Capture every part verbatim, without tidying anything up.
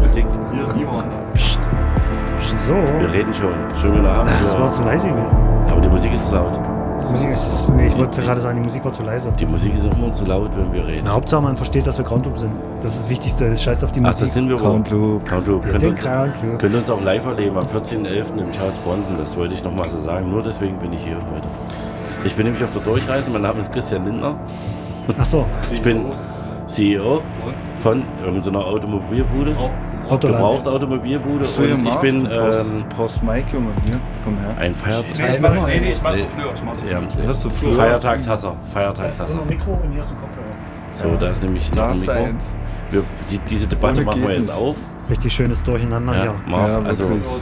Politik. Hier, niemand anders. Psst. Psst. So. Wir reden schon. Schönen guten Abend. Das war zu leise gewesen. Aber die Musik ist zu laut. Die Musik ist, nee, ich wollte gerade sagen, die Musik war zu leise. Die Musik ist auch immer zu laut, wenn wir reden. Na, Hauptsache man versteht, dass wir Groundloop sind. Das ist das Wichtigste. Scheiß auf die Musik. Ach, das sind wir wohl. Groundloop. Groundloop. Wir Könnt sind uns, Groundloop. könnt uns auch live erleben am vierzehnten elften im Charles Bronson. Das wollte ich nochmal so sagen. Nur deswegen bin ich hier heute. Ich bin nämlich auf der Durchreise. Mein Name ist Christian Lindner. Ach so. Ich bin C E O von irgendeiner Automobilbude. Autoland. Gebrauchte Automobilbude. So, ihr Und ich macht bin du ähm, brauchst, brauchst Mike, Junge. Hier, komm her. ein Feiertag. Nee, ich mach, nee, nee, ich mach so früher. Ich mach so Ja, früher. Hast du früher? Feiertagshasser. Da ist Feiertagshasser. ein Mikro und hier ist ein Kopfhörer. So, da ist nämlich noch Da ein ist Mikro. eins. Wir, die, diese Debatte Ohne machen wir geht jetzt nicht. auf. Richtig schönes Durcheinander Ja, hier. Marv, Ja, also wirklich. Oh, ist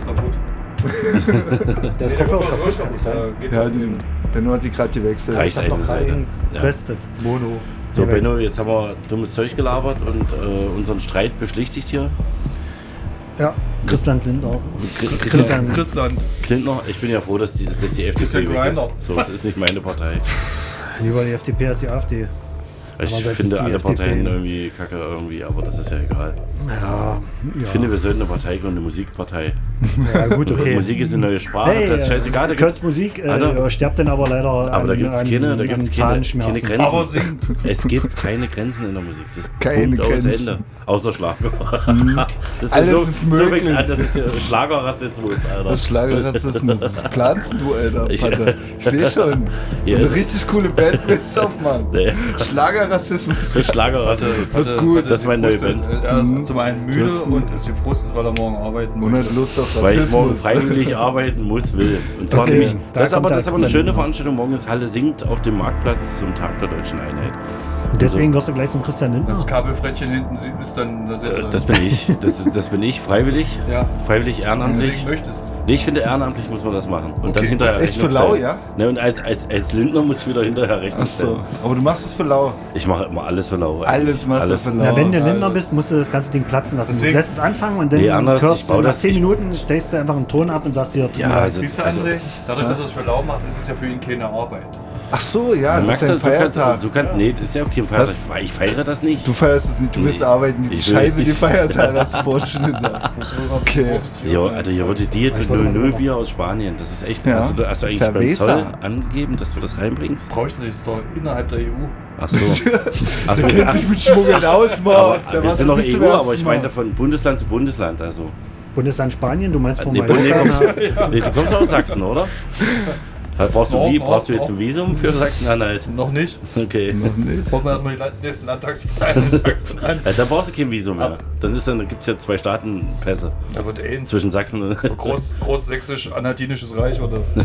kaputt. Der Nee, ist der Kopfhörer Kopfhörer ist kaputt. kaputt. Äh, geht Ja, nicht. den, Benno hat die gerade gewechselt. Reicht Ich hab noch eine gerade Seite. ihn Ja. getestet. Mono. So, Hier weg. Benno, jetzt haben wir dummes Zeug gelabert und äh, unseren Streit beschlichtigt hier. Ja, Christian Lindner. Christian Christian. Christland. Klintner, ich bin ja froh, dass die, dass die F D Christian P weg ist. Grindr. So, das ist nicht meine Partei. Lieber die F D P als die AfD. Ich Andererseits finde ist die alle F D P Parteien irgendwie kacke irgendwie, aber das ist ja egal. Ja, Ich ja. finde, wir sollten eine Partei gründen, eine Musikpartei. ja gut, okay. Musik ist eine neue Sprache, Hey, das ist scheißegal. Da Kunst, gibt's, Musik äh, Alter. stirbt dann aber leider aber an, da gibt es an, keine, da an gibt's keine, keine Zahnschmerzen. Grenzen. Aber singt. Es gibt keine Grenzen in der Musik. Das ist Keine Punkt aus Grenzen. Ende. Außer Schlager. Das Alles so, ist so möglich. fängt an, das ist ja Schlagerrassismus, Alter. Das Schlagerrassismus. Das planst du, Alter. Ich- Vater. Ich sehe schon. Hier Eine ist- richtig coole Band willst du aufmachen. Nee. Schlagerrassismus. Schlagerrassismus. Wird gut. Das ist meine neue Band. Er ist zum einen müde Nutzen. und ist gefrustet, weil er morgen arbeiten Und muss. hat Lust auf Weil ich morgen Rassismus. freiwillig arbeiten muss, will. Und zwar Okay, nämlich, da das ist aber, kommt das ist aber der eine schöne Christian. Veranstaltung. Morgen ist Halle singt auf dem Marktplatz zum Tag der Deutschen Einheit. Und deswegen wirst du gleich zum Christian Lindner. Das Kabelfrettchen hinten sie- ist dann. Das, Äh, Das bin ich. Das, das bin ich, freiwillig. Ja. Freiwillig, Wenn du ehrenamtlich. singen möchtest. Nee, ich finde, ehrenamtlich muss man das machen. Und dann Okay. hinterher Echt für Rechnung lau, stellen. ja? Ne, und als, als, als Lindner muss ich wieder hinterher Rechnung Ach so. stellen. Aber du machst es für lau. Ich mache immer alles für lau. Alles macht er für lau. Na, wenn du Lindner alles. bist, musst du das ganze Ding platzen lassen. Deswegen- Du lässt es anfangen und dann Nee, anders, hörst ich du baue nach das- zehn ich- Minuten, stellst du einfach einen Ton ab und sagst dir, tut Ja, mir leid. also, Siehst du, also, André? Dadurch, dass er es für lau macht, ist es ja für ihn keine Arbeit. Ach so, ja, du das merkst ist du, ein du kannst, Feiertag. du kannst, nee, das ist ja auch kein Feiertag. Was? Ich feiere das nicht. Du feierst es nicht, du willst Nee. arbeiten, diese Ich will- Scheiße, die ich- Feiertage hast du vorhin schon gesagt. Okay. Jo, Alter, hier wurde Diät mit wollte mal null noch- Bier aus Spanien. Das ist echt. Ja. Hast, du, hast du eigentlich beim Cerveza. Zoll angegeben, dass du das reinbringst? Brauchst du nicht, ist doch innerhalb der E U. Ach so. Ach, Der wir, kennt sich mit Schmuggeln aus, aber, Mann. Der wir macht sind das noch nicht E zum U, ersten aber ich Mal. meinte von Bundesland zu Bundesland. Also. Bundesland Spanien, du meinst von Nee, Mallorca nee, kommst, nach- nee, du kommst aus Sachsen, oder? Also brauchst, du Noch, wie, noch, brauchst du jetzt noch. ein Visum für Sachsen-Anhalt? Noch nicht. Okay. Noch nicht. Wollen wir erstmal die Land- nächsten Landtagswahlen in Sachsen an. Ja, dann brauchst du kein Visum mehr. Dann, ist dann gibt es ja zwei Staatenpässe Da wird eh ein zwischen Sachsen und. groß, großsächsisch-anhaltinisches Reich oder das.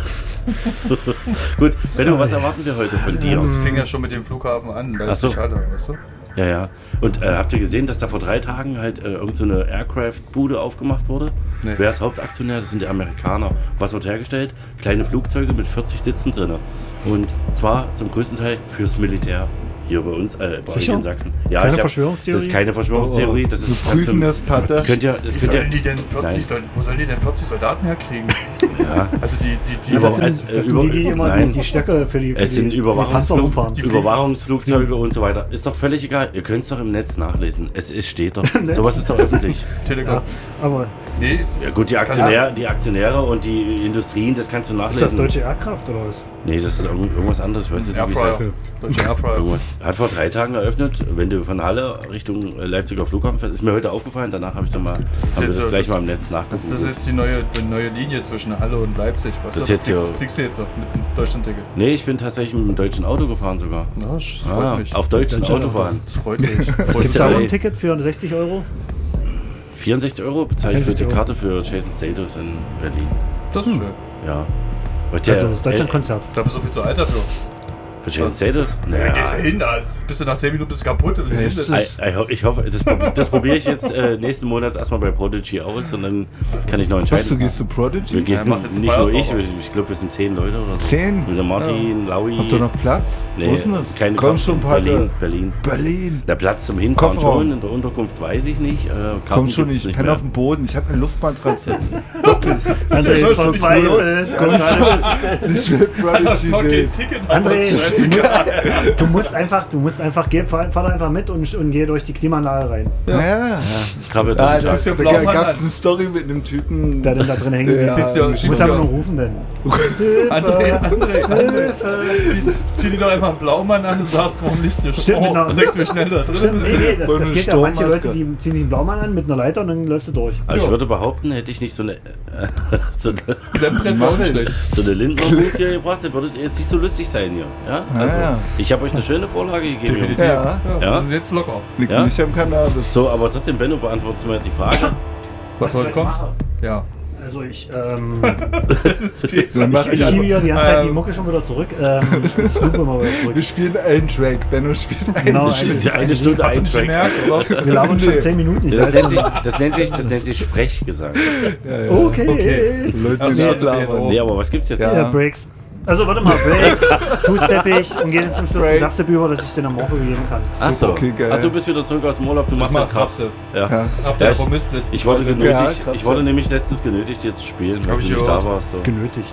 Gut, Benno, was erwarten wir heute von dir? Das fing ja schon mit dem Flughafen an, Leipzig so. Halle, weißt du? Ja, ja. Und äh, habt ihr gesehen, dass da vor drei Tagen halt äh, irgend so eine Aircraft-Bude aufgemacht wurde? Nee. Wer ist Hauptaktionär? Das sind die Amerikaner. Was wird hergestellt? Kleine Flugzeuge mit vierzig Sitzen drin. Und zwar zum größten Teil fürs Militär. Hier bei uns, äh, bei euch Sicher? in Sachsen. Ja, Keine ich hab- Verschwörungstheorie? Das ist keine Verschwörungstheorie. Das Wir ist prüfen das, Pater. Das könnt ihr, das Wie könnt sollen ihr, die denn vierzig, Nein. soll, wo sollen die denn vierzig Soldaten herkriegen? Ja. Also die, die, die, Ja, Das aber sind, als, äh, das sind über- die, die immer nein. die, die Stöcke für die, für Es sind die, für die Panzer Überwachungsflug, umfahren. die- Überwachungsflugzeuge und so weiter. Ist doch völlig egal. Ihr könnt es doch im Netz nachlesen. Es ist, steht doch. Netz? Sowas ist doch öffentlich. Telekom. Ja, aber Nee, ist, Ja gut, die das kann Aktionäre, die Aktionäre und die Industrien, das kannst du ist nachlesen. das deutsche Aircraft oder was? Nee, das ist irgend- irgendwas anderes. Ich weiß jetzt nicht, wie es heißt. Airfryer. Deutsche Airfryer. Irgendwas. Hat vor drei Tagen eröffnet. Wenn du von Halle Richtung äh, Leipziger Flughafen fährst, ist mir heute aufgefallen. Danach habe ich dann mal, haben ist wir jetzt das so- gleich das- mal im Netz nachgeguckt. Das ist jetzt die neue, die neue Linie zwischen Halle und Leipzig. Was Das ist jetzt fliegst, hier- fliegst du jetzt so mit dem Deutschland-Ticket? Nee, ich bin tatsächlich mit einem deutschen Auto gefahren sogar. Na, das freut Ah, mich. auf deutschen Deutsche Autobahnen. Das freut mich. Was Gibt ist es auch denn, ein ey? Ticket für sechzig Euro? vierundsechzig Euro bezahle ich für die vierundsechzig Euro. Karte für Jason Status in Berlin. Das ist schön. Ja. Und der- Also das äh, Deutschlandkonzert. Da bist du viel zu alt dafür. Für Jason Status? Ja. Naja. Gehst du hin, da ist- bist du nach zehn Minuten bist du kaputt. Und Ja, bist ist du das- Ich, ich, ho- ich hoffe, das, prob- das probiere ich jetzt äh, nächsten Monat erstmal bei Prodigy aus und dann kann ich noch entscheiden. Was, du gehst zu Wir Prodigy? gehen Ja, mach jetzt nicht nur ich, Bayersdorfer. ich, ich glaube, wir sind zehn Leute oder so. Zehn? Mit der Martin, Laui. Habt ihr noch Platz? Nee, Wo ist denn das? keine Komm Karten. schon, Pater. Berlin, Berlin. Berlin. Der Platz zum Hinfahren Kofferraum. schon, in der Unterkunft weiß ich nicht. Äh, Karten Komm schon, gibt's ich nicht penne mehr. auf dem Boden. Ich habe eine Luftmatratze. Wirklich. André ist verzweifelt. Komm schon. Ich will hast Prodigy noch kein sehen. Ticket. André, aber das Du musst einfach, du musst einfach, geh, fahr, fahr da einfach mit und, und geh durch die Klimaanlage rein. Ja. ja. Ich krabbel Ah, durch. das ist ja Da blau. Da gab gab es es eine Story mit einem Typen. Der denn da drin hängt. Ja, Ja, siehst du, ich siehst muss du. aber nur rufen denn. André, André, André. Zieh, zieh dir doch einfach einen Blaumann an und sagst, warum nicht eine Stimmt, Strom? genau. Sechs, wie schnell da drin Stimmt, bist. nee, nee, das, Und das eine geht ja. Manche Sturmmaske. Leute, die ziehen sich einen Blaumann an mit einer Leiter und dann läufst du durch. Aber ich Ja. würde behaupten, hätte ich nicht so eine, äh, so eine, Klemmbrett war auch nicht schlecht. so eine Lindner-Buch hier gebracht, dann würdet ihr jetzt nicht so lustig sein hier. Ja? Also, ja. ich habe euch eine schöne Vorlage gegeben. Definitiv. Jungs. Ja. Ja, Ja. Das ist jetzt locker. Liegt Ja? nicht am Cannabis. So, aber trotzdem, Benno, beantwortest du mir die Frage. Was heute kommt? Ja. Also ich, ähm, Das geht So, mach ich, ich ich schiebe ja die ganze Zeit die Ähm. Mucke schon wieder zurück. Ähm, ich snoop immer wieder zurück. Wir spielen einen Track. Benno spielt einen Genau, Track. eine- Die eine Stunde Habt ihr ein nicht Track. gemerkt, oder? Wir labern schon Nee. zehn Minuten. Ich Das weiß nennt, sich, nicht. das, nennt sich, das nennt sich Sprechgesang. Ja, ja. Okay. Okay. Leute, Also, die ja, ablabern. Nee, aber was gibt's jetzt? Ja. Ja, Breaks. Also warte mal, Break, Two-Step-ich und gehe zum Schluss Break. den Dubstep über, dass ich den am Morpho geben kann. Ach so. Okay, geil. Ach, du bist wieder zurück aus dem Urlaub, du Mach machst mal jetzt das Krapse. Ja. Ja. Habt Ja, ihr ich- vermisst letztens? Ich wurde Mal sehen. genötigt, Ja, krass. ich wurde nämlich letztens genötigt, jetzt zu spielen, weil Hab du ich nicht gehört. da warst. So. Genötigt.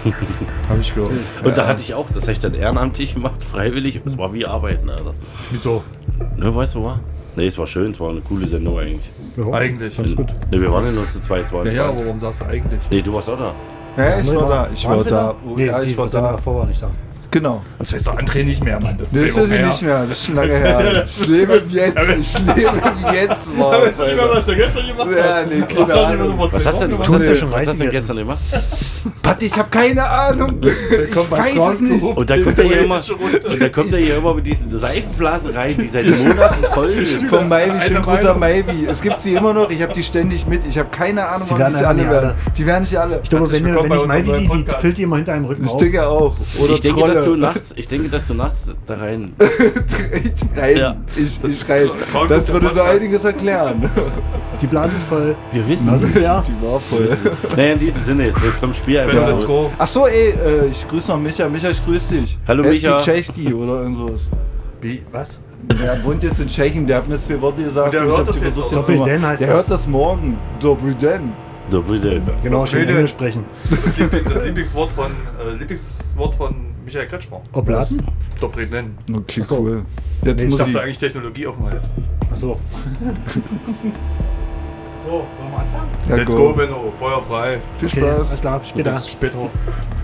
Hab ich gehört. Und da hatte ich auch, das habe ich dann ehrenamtlich gemacht, freiwillig. Es war wie Arbeiten, Alter. Wieso? Ne, weißt du, war? Nee, es war schön, es war eine coole Sendung eigentlich. Ja, Eigentlich. Ganz gut. Ne, wir waren ja nur zu zweit, es war Ja, ja, aber entspannt. warum sagst du eigentlich? Nee, du warst auch da. Ja, ich war da. Ich war Waren wir da. Oh, Nee, ja, die ich war Sendung da. davor war nicht da. Genau. Das weiß doch André nicht mehr, Mann. Das Nee, ist das zwei weiß ich Wochen nicht her. mehr. Das ist schon lange Das- her. das- Ich lebe im Jetzt. das- Ich lebe im Jetzt, Mann. Aber weißt du nicht mehr, was er gestern gemacht hat? Ja, nee, keine Ach, dann Ahnung. lieber so vor zwei Was hast du Wochen denn, was gemacht. hast wir du, schon was hast du denn Reis gestern gemacht? Patti, ich habe keine Ahnung. Ich kommt mein weiß es Krankenhof. nicht. Und dann kommt er hier immer, Theoretische Runde. und dann kommt er hier immer mit diesen Seifenblasen rein, die seit Monaten voll sind. Von Maivi, schönen Eine Gruß an Meinung. Maivi. Es gibt sie immer noch, ich habe die ständig mit. Ich habe keine Ahnung, Sie wann werden die sie einfach alle nicht werden. alle. Die werden nicht alle. Ich glaube, Herzlich wenn, willkommen wenn ich bei mal unserem wie sie, die Podcast. füllt die immer hinter einem Rücken Ich auf. denke auch. Oder Ich denke, Trolle. dass du nachts, ich denke, dass du nachts da rein. ich rein. Ja. Ich, Das ich rein. Kraut- Das würde so Podcast. einiges erklären. Die Blase ist voll. Wir wissen Das es. ist leer. Die war voll. Naja, in diesem Sinne jetzt, jetzt komm, Spiel einfach Benno, los. let's go. Ach so, ey, äh, ich grüße noch Micha. Micha, ich grüße dich. Hallo, Hezky Micha. Tschechki oder irgend sowas. Wie? Was? Der wohnt jetzt in Tschechien, der hat mir zwei Worte gesagt. Und der und ich hört hab das die jetzt versucht, auch. zu machen. Doppelden heißt Der das. hört das morgen. Doppelden. So, bitte. Genau, schön Rede. Englisch sprechen. Das, Lieb das Lieblingswort von, äh, Lieblingswort von Michael Kretschmer. Obladen? Doppelden. Okay, Ach so. cool. Jetzt Nee, Ich muss dachte ich. eigentlich Technologieoffenheit. Achso. So, wollen wir anfangen? Ja, Let's go, Benno. Feuer frei. Viel Okay, Spaß. alles klar, bis später. Bis später.